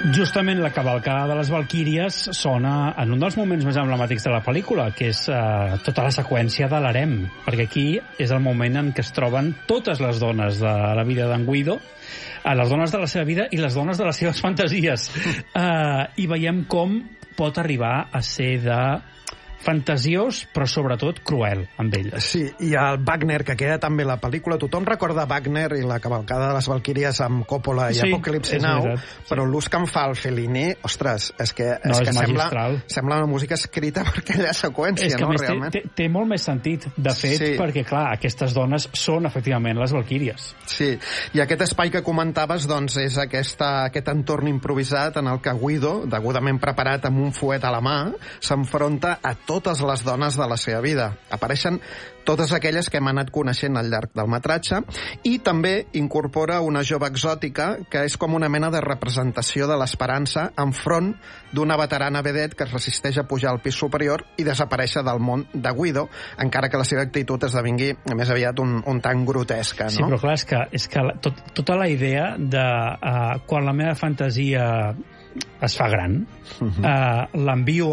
Justament la cavalcada de les Valquíries sona en un dels moments més emblemàtics de la pel·lícula, que és tota la seqüència de l'harem, perquè aquí és el moment en què es troben totes les dones de la vida d'en Guido, les dones de la seva vida i les dones de les seves fantasies. I veiem com pot arribar a ser de fantasiós, però sobretot cruel amb elles. Sí, i el Wagner, que queda també la pel·lícula. Tothom recorda Wagner i la cavalcada de les Valquíries amb Coppola i Apocalypse Now, però l'ús que en fa el Fellini, ostres, és que sembla una música escrita per aquella seqüència, és que no? Més realment. Té molt més sentit, de fet, perquè, clar, aquestes dones són, efectivament, les Valquíries. Sí, i aquest espai que comentaves, doncs, és aquest entorn improvisat en el que Guido, degudament preparat amb un fuet a la mà, s'enfronta a totes les dones de la seva vida. Apareixen totes aquelles que hem anat coneixent al llarg del metratge, i també incorpora una jove exòtica que és com una mena de representació de l'esperança enfront d'una veterana vedette que es resisteix a pujar al pis superior i desaparèixer del món de Guido, encara que la seva actitud esdevingui més aviat un tant grotesca, no? Sí, però clar, és que tota la idea de quan la meva fantasia es fa gran, l'envio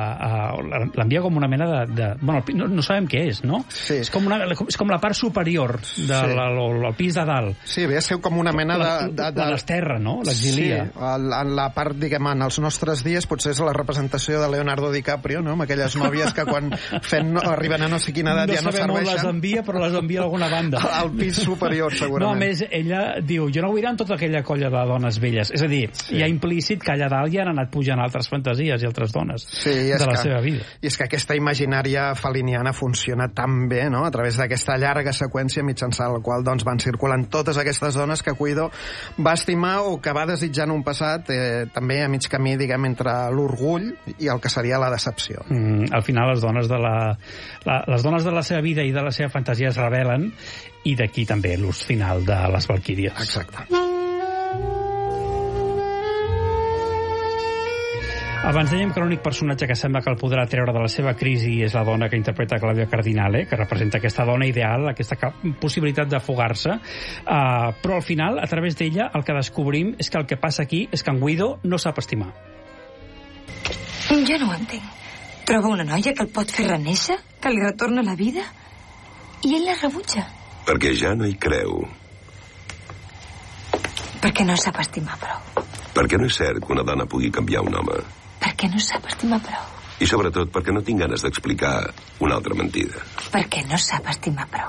com una mena de... Bueno, no sabem què és, no? Sí. És com la part superior del pis de dalt. Sí, ve a ser com una mena de... La desterra, no? L'exilia. Sí, en la part, diguem, en els nostres dies potser és la representació de Leonardo DiCaprio, no? Amb aquelles nòvies que quan arriben a no sé quina edat ja no serveixen. No sabem on les envia, però les envia a alguna banda. Al pis superior, segurament. No, a més, ella diu, jo no vull anar amb tota aquella colla de dones velles. És a dir, hi ha implícit que allà dalt ja han anat pujant altres fantasies i altres dones de la seva vida. I és que aquesta imaginària feliniana funciona tan bé, no?, a través d'aquesta llarga seqüència mitjançant la qual doncs, van circulant totes aquestes dones que Guido va estimar o que va desitjar en un passat, també a mig camí, diguem, entre l'orgull i el que seria la decepció. Al final les dones de la seva vida i de la seva fantasia es rebel·len, i d'aquí també l'ús final de les Valquíries. Exacte. Abans dèiem que l'únic personatge que sembla que el podrà treure de la seva crisi és la dona que interpreta Claudia Cardinale, que representa aquesta dona ideal, aquesta possibilitat de fugar-se, però al final, a través d'ella, el que descobrim és que el que passa aquí és que en Guido no sap estimar. Jo no ho entenc. Troba una noia que el pot fer renéixer, que li retorna la vida, i ell la rebutja. Perquè ja no hi creu. Perquè no sap estimar prou. Perquè no és cert que una dona pugui canviar un home. Perquè no sap estimar prou. I sobretot perquè no tinc ganes d'explicar una altra mentida. Perquè no sap estimar prou.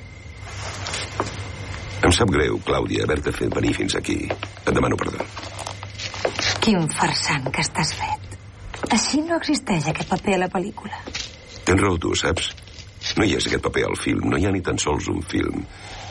Em sap greu, Clàudia, haver-te fet venir fins aquí. Et demano perdó. Quin farsant que estàs fet. Així no existeix aquest paper a la pel·lícula. Tens raó tu, saps? No hi és aquest paper al film, no hi ha ni tan sols un film.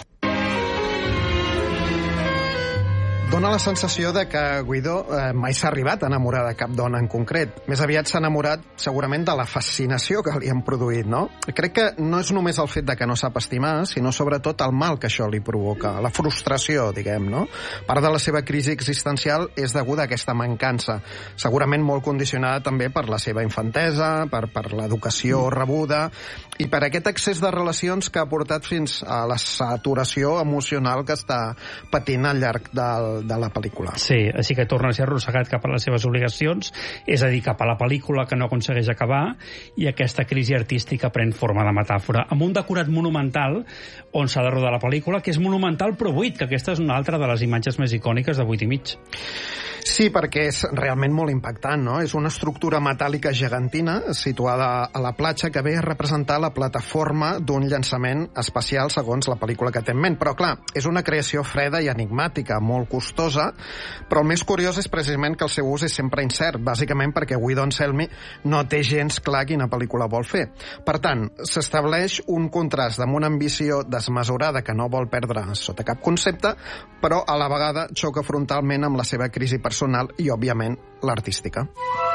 Dóna la sensació de que Guido mai s'ha arribat a enamorar de cap dona en concret. Més aviat s'ha enamorat segurament de la fascinació que li han produït, no? Crec que no és només el fet de que no sap estimar, sinó sobretot el mal que això li provoca, la frustració, diguem, no? Part de la seva crisi existencial és deguda a aquesta mancança, segurament molt condicionada també per la seva infantesa, per l'educació rebuda, i per aquest excés de relacions que ha portat fins a la saturació emocional que està patint al llarg de la pel·lícula. Sí, així que torna a ser arrossegat cap a les seves obligacions, és a dir, cap a la pel·lícula que no aconsegueix acabar, i aquesta crisi artística pren forma de metàfora, amb un decorat monumental on s'ha de rodar la pel·lícula, que és monumental però buit, que aquesta és una altra de les imatges més icòniques de 8,5. Sí, perquè és realment molt impactant, no? És una estructura metàl·lica gegantina situada a la platja que ve a representar la plataforma d'un llançament espacial segons la pel·lícula que té en ment. Però, clar, és una creació freda i enigmàtica, molt costosa, però el més curiós és precisament que el seu ús és sempre incert, bàsicament perquè Guido Anselmi no té gens clar quina pel·lícula vol fer. Per tant, s'estableix un contrast amb una ambició desmesurada que no vol perdre sota cap concepte, però a la vegada xoca frontalment amb la seva crisi personal i, òbviament, l'artística.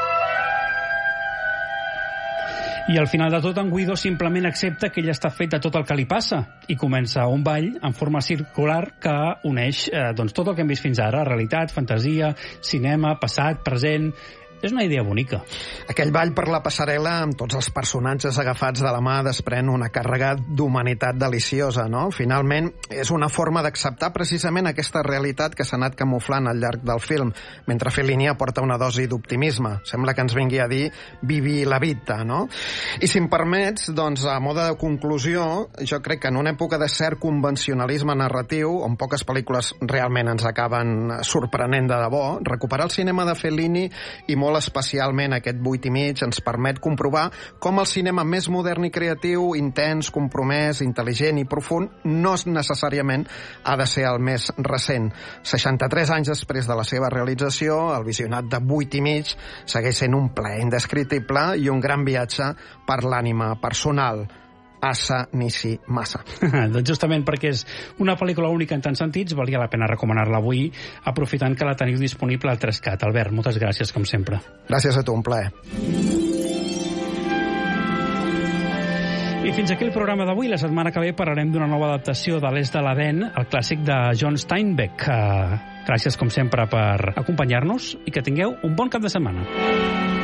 I al final de tot, en Guido simplement accepta que ell està fet de tot el que li passa i comença un ball en forma circular que uneix doncs, tot el que hem vist fins ara, realitat, fantasia, cinema, passat, present, és una idea bonica. Aquell ball per la passarel·la amb tots els personatges agafats de la mà desprèn una càrrega d'humanitat deliciosa, no? Finalment, és una forma d'acceptar precisament aquesta realitat que s'ha anat camuflant al llarg del film, mentre Fellini aporta una dosi d'optimisme. Sembla que ens vingui a dir vivi la vita, no? I si em permets, doncs, a mode de conclusió, jo crec que en una època de cert convencionalisme narratiu, on poques pel·lícules realment ens acaben sorprenent de debò, recuperar el cinema de Fellini i molt especialment aquest 8 i mig ens permet comprovar com el cinema més modern i creatiu, intens, compromès, intel·ligent i profund no necessàriament ha de ser el més recent. 63 anys després de la seva realització, el visionat de 8 i mig segueix sent un plaer indescriptible i un gran viatge per l'ànima personal. Assa nisi massa. Doncs justament perquè és una pel·lícula única en tants sentits, valia la pena recomanar-la avui, aprofitant que la teniu disponible al 3CAT. Albert, moltes gràcies, com sempre. Gràcies a tu, un plaer. I fins aquí el programa d'avui. La setmana que ve parlarem d'una nova adaptació de l'Est de l'Aden, el clàssic de John Steinbeck. Gràcies, com sempre, per acompanyar-nos i que tingueu un bon cap de setmana.